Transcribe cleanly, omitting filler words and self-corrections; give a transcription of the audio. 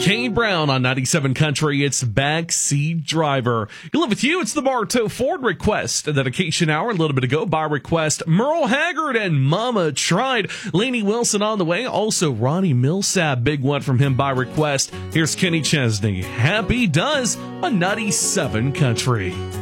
Kane Brown on 97 Country. It's Backseat Driver. You live with you. It's the Bartow Ford Request. A dedication hour a little bit ago by request. Merle Haggard and Mama Tried. Lainey Wilson on the way. Also Ronnie Millsap. Big one from him by request. Here's Kenny Chesney. Happy Does on 97 Country.